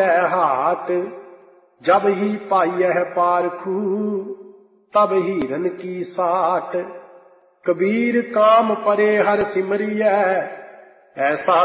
कै हाट। जब ही पाइयह पारखू तब हीरन की साट। कबीर काम परे हर सिमरियै ऐसा